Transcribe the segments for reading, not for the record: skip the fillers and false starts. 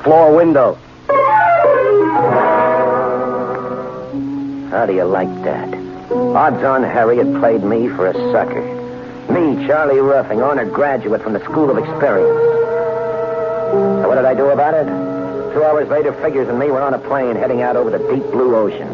floor window. How do you like that? Odds on Harry had played me for a sucker. Me, Charlie Ruffing, honored graduate from the School of Experience. So what did I do about it? 2 hours later, Figures and me were on a plane heading out over the deep blue ocean.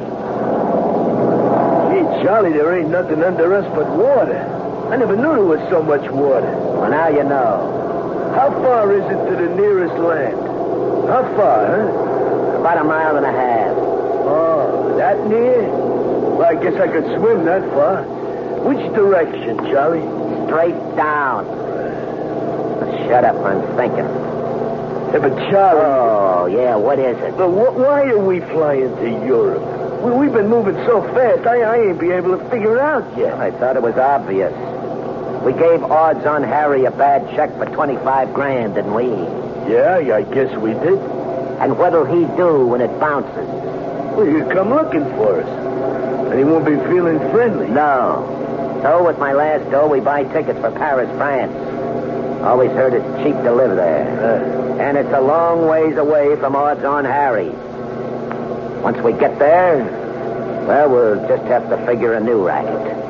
Gee, Charlie, there ain't nothing under us but water. I never knew there was so much water. Well, now you know. How far is it to the nearest land? How far, huh? About 1.5 miles. Oh, that near? Well, I guess I could swim that far. Which direction, Charlie? Straight down. Shut up, I'm thinking. Yeah, but Charlie... Oh, yeah, what is it? But why are we flying to Europe? We've been moving so fast, I ain't be able to figure it out yet. I thought it was obvious. We gave Odds on Harry a bad check for 25 grand, didn't we? Yeah, I guess we did. And what'll he do when it bounces? Well, he'll come looking for us. And he won't be feeling friendly. No. So with my last dough, we buy tickets for Paris, France. Always heard it's cheap to live there. And it's a long ways away from Odds on Harry. Once we get there, well, we'll just have to figure a new racket.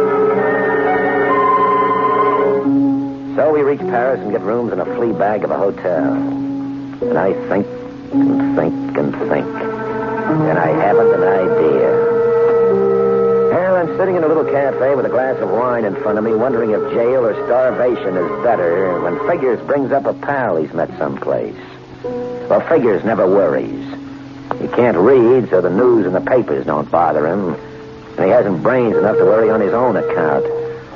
So we reach Paris and get rooms in a flea bag of a hotel. And I think and think and think. And I haven't an idea. Well, I'm sitting in a little cafe with a glass of wine in front of me, wondering if jail or starvation is better, when Figures brings up a pal he's met someplace. Well, Figures never worries. He can't read, so the news and the papers don't bother him. And he hasn't brains enough to worry on his own account.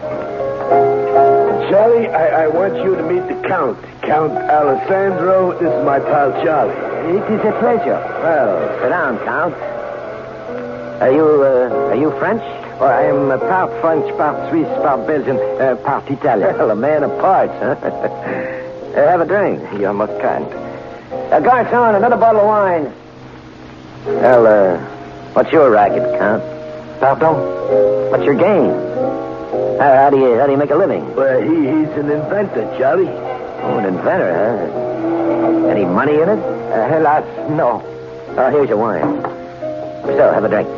Charlie, I want you to meet the Count. Count Alessandro. This is my pal, Charlie. It is a pleasure. Well, sit down, Count. Are you French? Well, I am part French, part Swiss, part Belgian, part Italian. Well, a man of parts, huh? Have a drink. You're most kind. Garçon, another bottle of wine. Well, what's your racket, Count? Pardon? What's your game? How do you make a living? Well, he's an inventor, Charlie. Oh, an inventor, huh? Any money in it? Hélas, no. Oh, here's your wine. So, have a drink.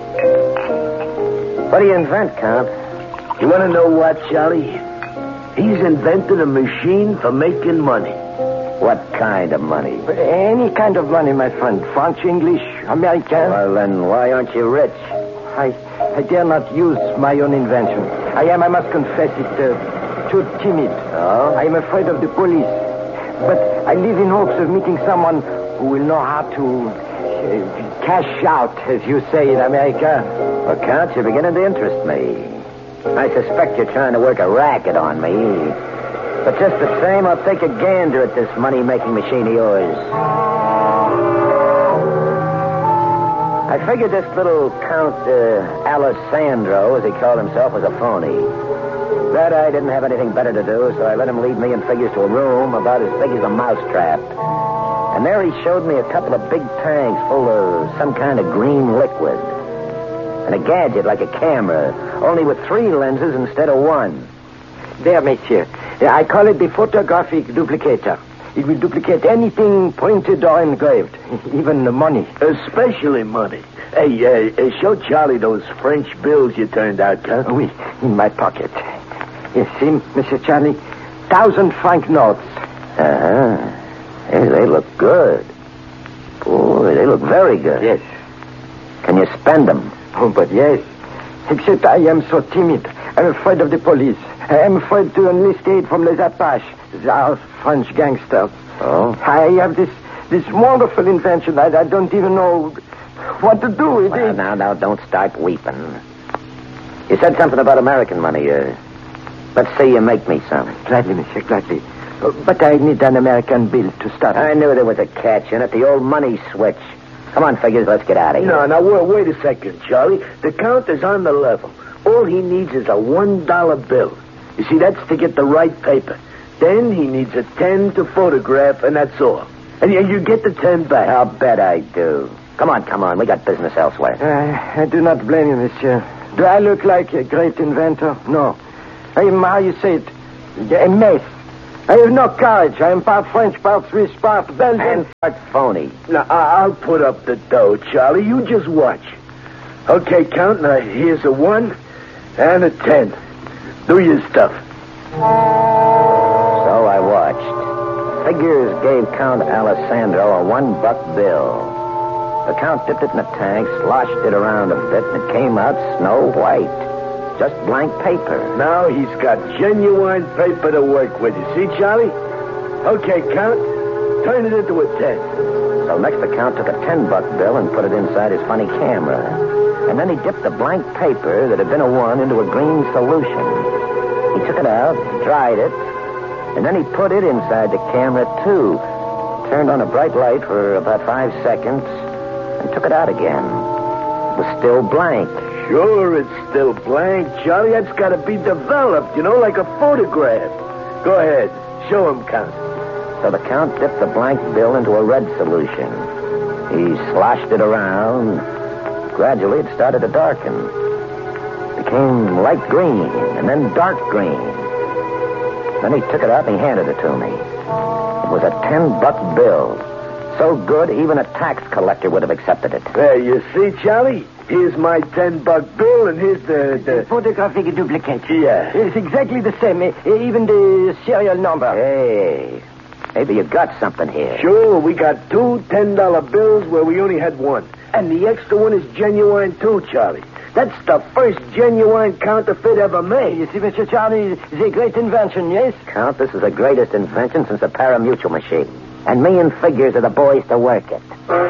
What do you invent, Count? You want to know what, Charlie? He's invented a machine for making money. What kind of money? Any kind of money, my friend. French, English, American. Well, then why aren't you rich? I dare not use my own invention. I must confess it, too timid. Oh? I am afraid of the police. But I live in hopes of meeting someone who will know how to cash out, as you say in America. Well, Count, you're beginning to interest me. I suspect you're trying to work a racket on me. But just the same, I'll take a gander at this money-making machine of yours. I figured this little Count Alessandro, as he called himself, was a phony. That I didn't have anything better to do, so I let him lead me and Figures to a room about as big as a mousetrap. And there he showed me a couple of big tanks full of some kind of green liquid. And a gadget like a camera, only with 3 lenses instead of 1. There, monsieur. I call it the photographic duplicator. It will duplicate anything printed or engraved, even the money. Especially money. Hey, show Charlie those French bills you turned out, Count. Oui, in my pocket. You see, Monsieur Charlie, 1,000-franc notes. Uh-huh. Hey, they look good. Boy, they look very good. Yes. Can you spend them? Oh, but yes. Except I am so timid. I'm afraid of the police. I am afraid to enlist aid from les Apaches, our French gangsters. Oh? I have this wonderful invention. I don't even know what to do with it. Now, don't start weeping. You said something about American money. Let's see you make me some. Gladly, monsieur, gladly. But I need an American bill to start. I knew there was a catch in it, the old money switch. Come on, Figures, let's get out of here. No, wait a second, Charlie. The Count is on the level. All he needs is a $1 bill. You see, that's to get the right paper. Then he needs a 10 to photograph, and that's all. And you get the 10 back. I'll bet I do. Come on. We got business elsewhere. I do not blame you, monsieur. Do I look like a great inventor? No. I am, how you say it, a mess. I have no courage. I am part French, part Swiss, part Belgian. And part phony. Now, I'll put up the dough, Charlie. You just watch. Okay, Count. Now, here's a 1 and a 10. Do your stuff. So I watched. Figures gave Count Alessandro a $1 bill. The Count dipped it in a tank, sloshed it around a bit, and it came out snow white. Just blank paper. Now he's got genuine paper to work with. You see, Charlie? Okay, Count. Turn it into a 10. So next the Count took a $10 bill and put it inside his funny camera. And then he dipped the blank paper that had been a 1 into a green solution. He took it out, dried it, and then he put it inside the camera, too. Turned on a bright light for about 5 seconds and took it out again. It was still blank. Sure, it's still blank, Charlie. That's got to be developed, like a photograph. Go ahead. Show him, Count. So the Count dipped the blank bill into a red solution. He sloshed it around. Gradually, it started to darken. It became light green, and then dark green. Then he took it out and he handed it to me. It was a $10 bill. So good, even a tax collector would have accepted it. There, you see, Charlie? Here's my $10 bill, and here's the... Photographic duplicate. Yeah. It's exactly the same, even the serial number. Hey, maybe you got something here. Sure, we got 2 $10 bills where we only had 1. And the extra one is genuine, too, Charlie. That's the first genuine counterfeit ever made. You see, Mr. Charlie, it's a great invention, yes? Count, this is the greatest invention since the parimutuel machine. And me and Figures are the boys to work it.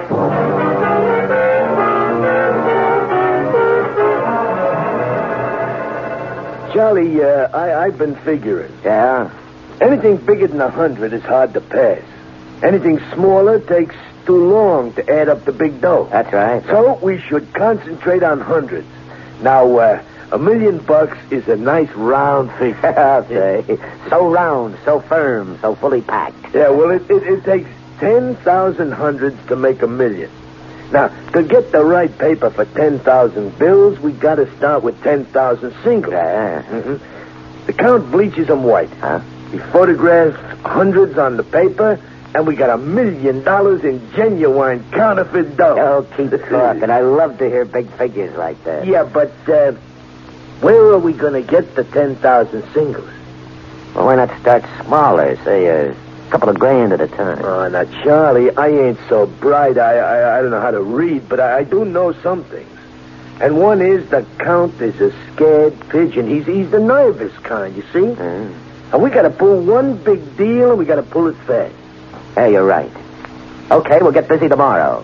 Charlie, I've been figuring. Yeah? Anything bigger than 100 is hard to pass. Anything smaller takes too long to add up the big dough. That's right. So we should concentrate on hundreds. Now, $1 million is a nice round figure. I'll say. So round, so firm, so fully packed. Yeah, well, it takes 10,000 hundreds to make $1 million. Now, to get the right paper for 10,000 bills, we got to start with 10,000 singles. Yeah. Mm-hmm. The Count bleaches them white. Huh? He photographs hundreds on the paper, and we got $1 million in genuine counterfeit dough. Oh, keep talking. I love to hear big figures like that. Yeah, but where are we going to get the 10,000 singles? Well, why not start smaller? Say a couple of grand at a time. Oh, now, Charlie, I ain't so bright. I don't know how to read, but I do know some things. And one is the Count is a scared pigeon. He's the nervous kind, you see? Mm. And we got to pull one big deal, and we got to pull it fast. Yeah, you're right. Okay, we'll get busy tomorrow.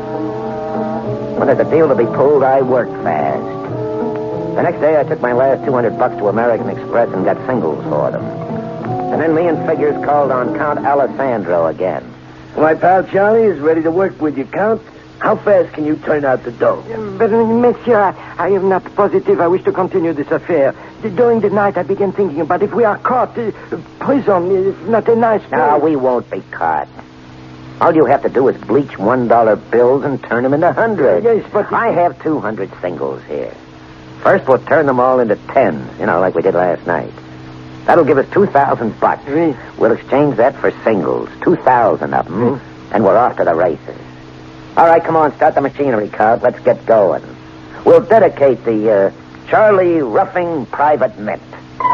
When there's a deal to be pulled, I work fast. The next day, I took my last $200 to American Express and got singles for them. And then me and Figures called on Count Alessandro again. My pal Charlie is ready to work with you, Count. How fast can you turn out the dough? But, monsieur, I am not positive I wish to continue this affair. During the night, I began thinking about if we are caught, prison is not a nice place. No, we won't be caught. All you have to do is bleach $1 bills and turn them into hundreds. Yes, but... I have 200 singles here. First, we'll turn them all into tens, like we did last night. That'll give us $2,000. Oui. We'll exchange that for singles, 2,000 of them, and we're off to the races. All right, come on, start the machinery, Count. Let's get going. We'll dedicate the Charlie Ruffing Private Mint.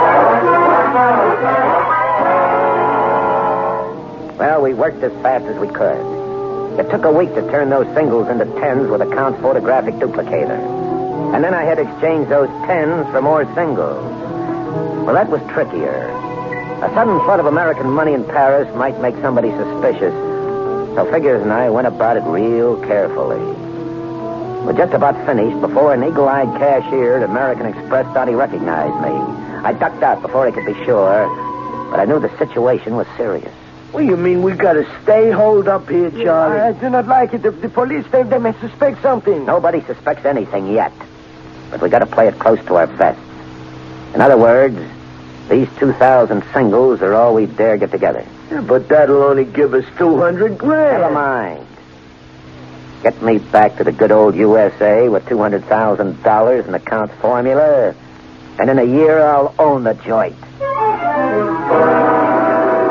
Well, we worked as fast as we could. It took a week to turn those singles into tens with a Count's photographic duplicator. And then I had to exchange those tens for more singles. Well, that was trickier. A sudden flood of American money in Paris might make somebody suspicious. So Figures and I went about it real carefully. We're just about finished before an eagle-eyed cashier at American Express thought he recognized me. I ducked out before he could be sure, but I knew the situation was serious. What do you mean we got to stay holed up here, Charlie? I do not like it. The police, they may suspect something. Nobody suspects anything yet, but we got to play it close to our vests. In other words, these 2,000 singles are all we dare get together. Yeah, but that'll only give us 200 grand. Never mind. Get me back to the good old USA with $200,000 in the Count's formula, and in a year I'll own the joint.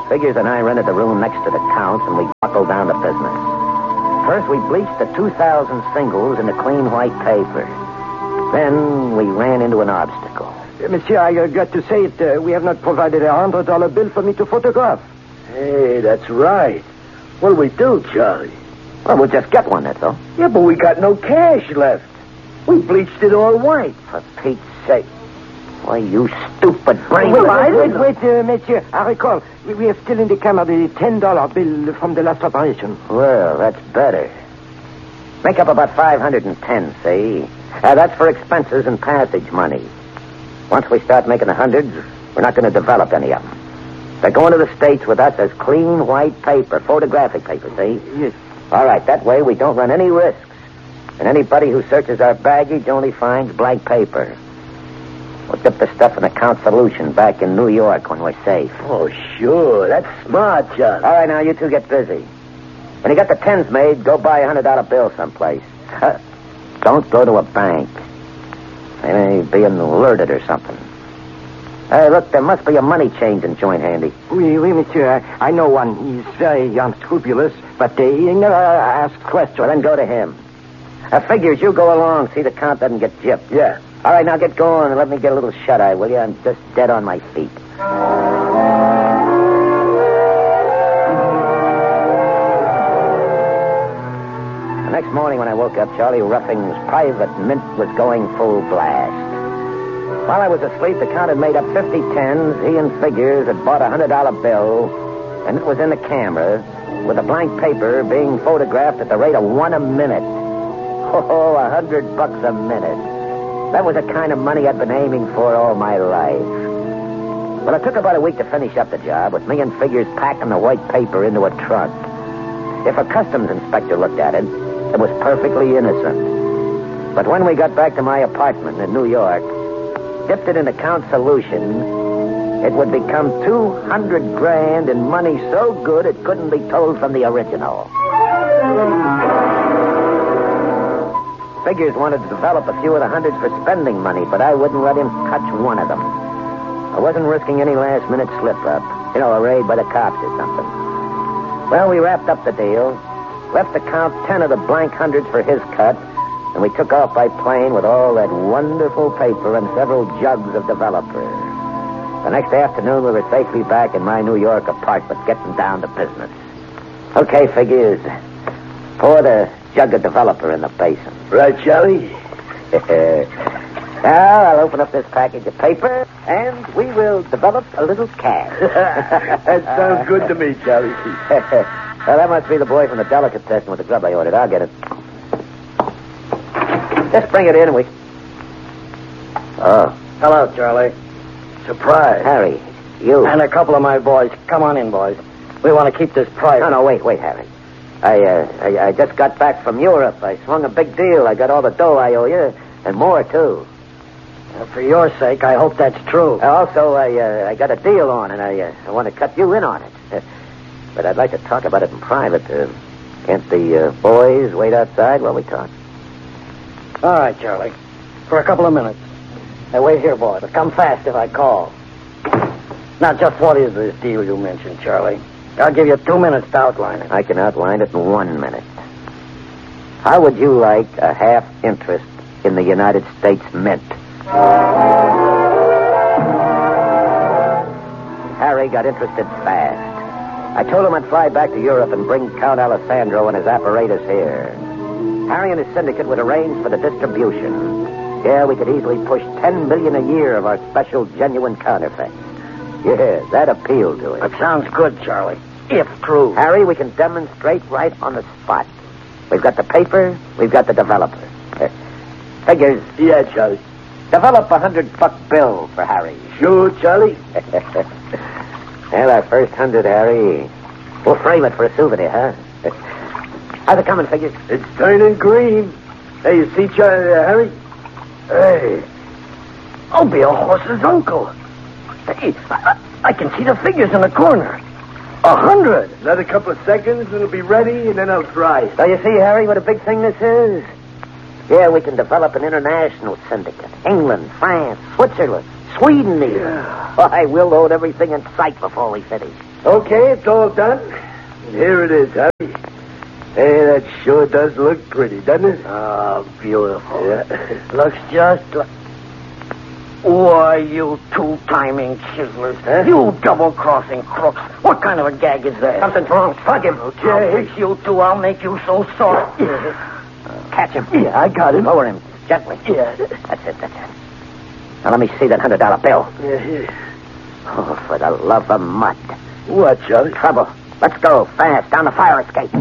Figures and I rented the room next to the count's, and we buckled down to business. First, we bleached the 2,000 singles into clean white paper. Then we ran into an obstacle. Monsieur, I got to say it. We have not provided a $100 bill for me to photograph. Hey, that's right. What'll we do, Charlie? Well, we'll just get one, that's all. Yeah, but we got no cash left. We bleached it all white. For Pete's sake. Why, you stupid brain. Wait, monsieur. I recall. We have still in the camera the $10 bill from the last operation. Well, that's better. Make up about 510, see? That's for expenses and passage money. Once we start making the hundreds, we're not going to develop any of them. They're going to the States with us as clean white paper, photographic paper, see? Yes. All right, that way we don't run any risks. And anybody who searches our baggage only finds blank paper. We'll dip the stuff in account solution back in New York when we're safe. Oh, sure. That's smart, Charlie. All right, now you two get busy. When you got the tens made, go buy a $100 bill someplace. Don't go to a bank. They may be alerted or something. Hey, look, there must be a money changing joint handy. Oui, monsieur. I know one. He's very unscrupulous, but he never asks questions. Well, then go to him. Figures, you go along. See the count doesn't get gypped. Yeah. All right, now get going and let me get a little shut-eye, will you? I'm just dead on my feet. The next morning when I woke up, Charlie Ruffing's private mint was going full blast. While I was asleep, the count had made up 50 tens. He and Figures had bought a $100 bill, and it was in the camera with a blank paper being photographed at the rate of one a minute. Oh, $100 a minute. That was the kind of money I'd been aiming for all my life. Well, it took about a week to finish up the job, with me and Figures packing the white paper into a trunk. If a customs inspector looked at it, it was perfectly innocent. But when we got back to my apartment in New York, dipped it in account solution, it would become $200,000 in money so good it couldn't be told from the original. Figures wanted to develop a few of the hundreds for spending money, but I wouldn't let him touch one of them. I wasn't risking any last-minute slip-up. You know, a raid by the cops or something. Well, we wrapped up the deal, left the count 10 of the blank hundreds for his cut, and we took off by plane with all that wonderful paper and several jugs of developer. The next afternoon, we were safely back in my New York apartment, getting down to business. Okay, Figures. Pour the jug of developer in the basin. Right, Charlie? Now, I'll open up this package of paper, and we will develop a little cash. That sounds good to me, Charlie. Well, that must be the boy from the delicatessen with the grub I ordered. I'll get it. Just bring it in and we... Oh. Hello, Charlie. Surprise. Harry, you... And a couple of my boys. Come on in, boys. We want to keep this private. No, wait, Harry. I just got back from Europe. I swung a big deal. I got all the dough I owe you, and more, too. For your sake, I hope that's true. Also, I got a deal on, and I want to cut you in on it. But I'd like to talk about it in private. Can't the boys wait outside while we talk? All right, Charlie. For a couple of minutes. Now, wait here, boy. But come fast if I call. Now, just what is this deal you mentioned, Charlie? I'll give you 2 minutes to outline it. I can outline it in 1 minute. How would you like a half interest in the United States Mint? Harry got interested fast. I told him I'd fly back to Europe and bring Count Alessandro and his apparatus here. Harry and his syndicate would arrange for the distribution. Yeah, we could easily push $10 million a year of our special genuine counterfeit. Yeah, that appealed to him. That sounds good, Charlie. If true. Harry, we can demonstrate right on the spot. We've got the paper, we've got the developer. Figures. Yeah, Charlie. Develop a $100 bill for Harry. Sure, Charlie. Well, our first 100, Harry. We'll frame it for a souvenir, huh? How's it coming, Figures? It's turning green. Hey, you see, Harry? Hey. I'll be a horse's uncle. Hey, I can see the figures in the corner. 100. Another couple of seconds, and it'll be ready, and then I'll try. So you see, Harry, what a big thing this is? Yeah, we can develop an international syndicate. England, France, Switzerland, Sweden even. Yeah. Why, we'll load everything in sight before we finish. Okay, it's all done. Here it is, Harry. Hey, that sure does look pretty, doesn't it? Oh, beautiful. Yeah. Looks just like... Why, you two-timing chiselers. Huh? You double-crossing crooks. What kind of a gag is that? Something's wrong. Slug him. I'll fix you two. I'll make you so sore. Catch him. Yeah, I got him. Lower him gently. Yeah. That's it. Now let me see that $100 bill. Yeah, here. Oh, for the love of mud. What, Charlie? Trouble. Let's go fast down the fire escape.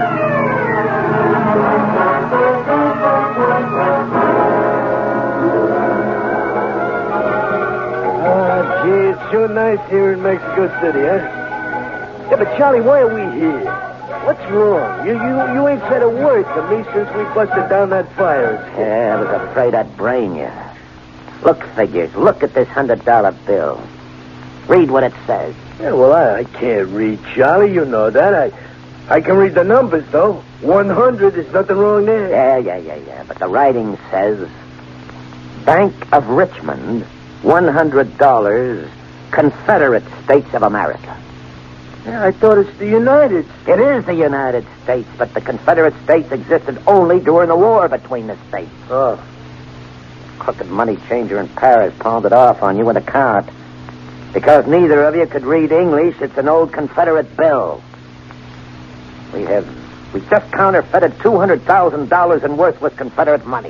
Gee, it's sure nice here in Mexico City, huh? Yeah, but Charlie, why are we here? What's wrong? You ain't said a word to me since we busted down that fire. Yeah, I was afraid I'd brain you. Look, figures. Look at this $100 bill. Read what it says. Yeah, well, I can't read, Charlie. You know that. I can read the numbers, though. 100, there's nothing wrong there. Yeah. But the writing says, Bank of Richmond, $100, Confederate States of America. Yeah, I thought it's the United States. It is the United States, but the Confederate States existed only during the war between the states. Oh. Crooked money changer in Paris palmed it off on you with a card. Because neither of you could read English, it's an old Confederate bill. We just counterfeited $200,000 in worthless Confederate money.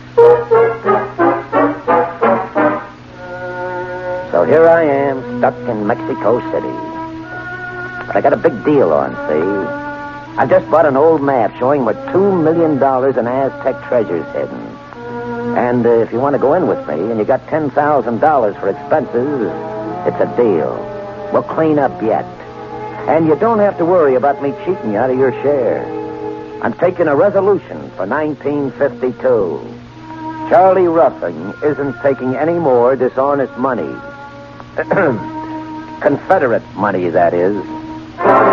So here I am, stuck in Mexico City. But I got a big deal on, see? I just bought an old map showing where $2 million in Aztec treasures hidden. And if you want to go in with me and you got $10,000 for expenses, it's a deal. We'll clean up yet. And you don't have to worry about me cheating you out of your share. I'm taking a resolution for 1952. Charlie Ruffing isn't taking any more dishonest money. Confederate money, that is.